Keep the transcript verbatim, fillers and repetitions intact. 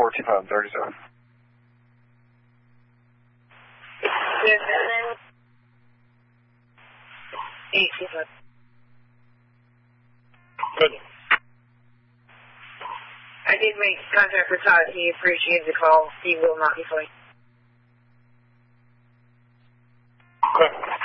four two five thirty-seven. Yes, and then eight two five. Good. I did make contact with Todd. He appreciated the call. He will not be playing. Okay.